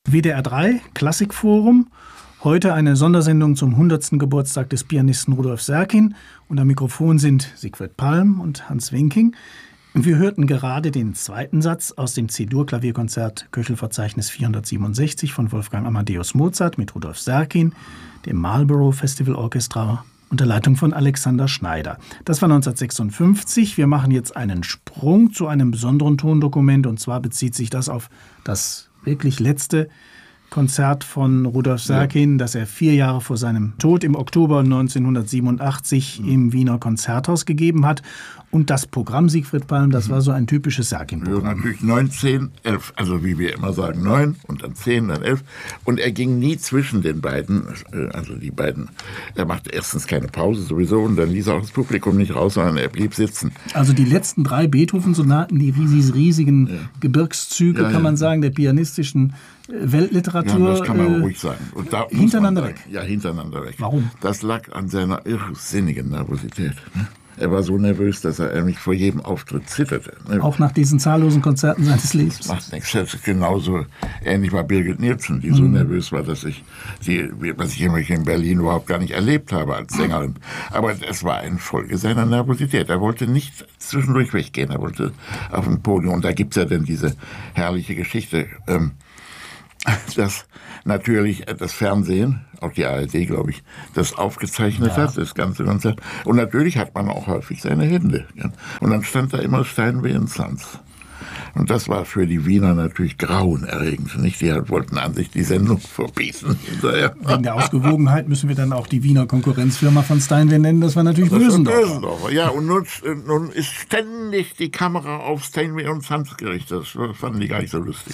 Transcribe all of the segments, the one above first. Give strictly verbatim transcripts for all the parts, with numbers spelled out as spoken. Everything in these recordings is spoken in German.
W D R drei Klassikforum. Heute eine Sondersendung zum hundertsten Geburtstag des Pianisten Rudolf Serkin. Und am Mikrofon sind Siegfried Palm und Hans Winking. Wir hörten gerade den zweiten Satz aus dem C-Dur-Klavierkonzert Köchelverzeichnis vierhundertsiebenundsechzig von Wolfgang Amadeus Mozart mit Rudolf Serkin, dem Marlborough Festival Orchestra unter Leitung von Alexander Schneider. Das war neunzehnhundertsechsundfünfzig. Wir machen jetzt einen Sprung zu einem besonderen Tondokument, und zwar bezieht sich das auf das wirklich letzte Konzert von Rudolf Serkin, ja, das er vier Jahre vor seinem Tod im Oktober neunzehnhundertsiebenundachtzig mhm. im Wiener Konzerthaus gegeben hat. Und das Programm, Siegfried Palm, das war so ein typisches Serkin-Programm. Ja, natürlich neun, zehn, elf, also wie wir immer sagen, neun und dann zehn, dann elf. Und er ging nie zwischen den beiden, also die beiden, er machte erstens keine Pause sowieso und dann ließ er auch das Publikum nicht raus, sondern er blieb sitzen. Also die letzten drei Beethoven-Sonaten, die riesigen ja. Gebirgszüge, ja, kann man sagen, der pianistischen Weltliteratur. Ja, das kann man äh, ruhig sagen. Und da hintereinander sagen, weg. Ja, hintereinander weg. Warum? Das lag an seiner irrsinnigen Nervosität. Ne? Er war so nervös, dass er eigentlich vor jedem Auftritt zitterte. Ne? Auch nach diesen zahllosen Konzerten seines Lebens. Das macht nichts. Das ist genauso ähnlich war Birgit Nilsson, die so mhm. nervös war, dass ich die, was ich in Berlin überhaupt gar nicht erlebt habe als Sängerin. Aber es war eine Folge seiner Nervosität. Er wollte nicht zwischendurch weggehen. Er wollte auf dem Podium. Und da gibt es ja dann diese herrliche Geschichte, ähm, dass natürlich das Fernsehen, auch die A R D, glaube ich, das aufgezeichnet ja. hat, das ganze Konzert. Und natürlich hat man auch häufig seine Hände. Ja. Und dann stand da immer Steinway und Sons. Und das war für die Wiener natürlich grauenerregend. Nicht? Die wollten an sich die Sendung verbieten. Hinterher. Wegen der Ausgewogenheit müssen wir dann auch die Wiener Konkurrenzfirma von Steinway nennen. Das war natürlich Bösendorfer. Bösendorfer. Ja, und nun, nun ist ständig die Kamera auf Steinway und Sons gerichtet. Das fanden die gar nicht so lustig.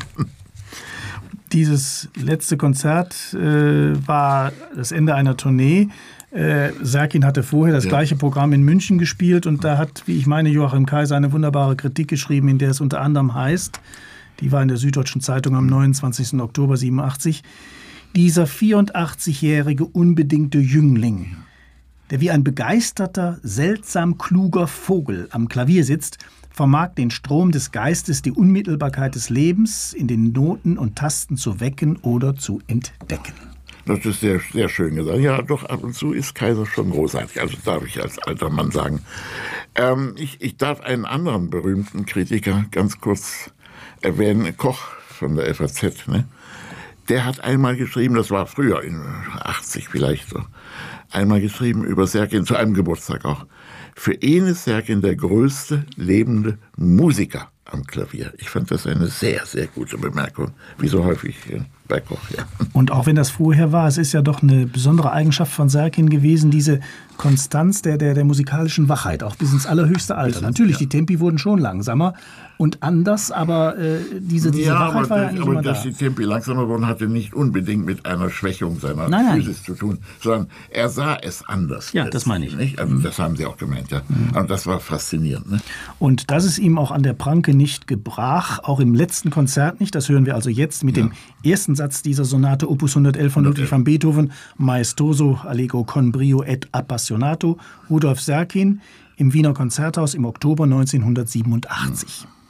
Dieses letzte Konzert äh, war das Ende einer Tournee. Äh, Serkin hatte vorher das ja. gleiche Programm in München gespielt und da hat, wie ich meine, Joachim Kaiser eine wunderbare Kritik geschrieben, in der es unter anderem heißt, die war in der Süddeutschen Zeitung am neunundzwanzigsten Oktober siebenundachtzig, dieser vierundachtzigjährige unbedingte Jüngling, der wie ein begeisterter, seltsam kluger Vogel am Klavier sitzt, vermag den Strom des Geistes, die Unmittelbarkeit des Lebens in den Noten und Tasten zu wecken oder zu entdecken. Das ist sehr, sehr schön gesagt. Ja, doch, ab und zu ist Kaiser schon großartig. Also darf ich als alter Mann sagen. Ähm, ich, ich darf einen anderen berühmten Kritiker ganz kurz erwähnen, Koch von der F A Z. Ne? Der hat einmal geschrieben, das war früher, in achtzig vielleicht so, einmal geschrieben über Serkin, zu einem Geburtstag auch. Für ihn ist Serkin der größte lebende Musiker am Klavier. Ich fand das eine sehr, sehr gute Bemerkung, wie so häufig bei Koch. Ja. Und auch wenn das vorher war, es ist ja doch eine besondere Eigenschaft von Serkin gewesen, diese Konstanz der, der, der musikalischen Wachheit, auch bis ins allerhöchste Alter. Bis Natürlich, ja. die Tempi wurden schon langsamer und anders, aber äh, diese, diese ja, Wachheit aber, war ja eigentlich aber immer dass da. die Tempi langsamer wurden, hatte nicht unbedingt mit einer Schwächung seiner nein, Physis zu tun, sondern er sah es anders. Ja, das meine ich. Nicht? Also, mhm. Das haben Sie auch gemeint, ja. Mhm. Und das war faszinierend. Ne? Und dass es ihm auch an der Pranke nicht gebrach, auch im letzten Konzert nicht, das hören wir also jetzt mit ja. dem ersten Satz dieser Sonate Opus hundertelf von Ludwig van Beethoven, Maestoso Allegro con brio et appassionato, Rudolf Serkin im Wiener Konzerthaus im Oktober neunzehnhundertsiebenundachtzig. Mhm.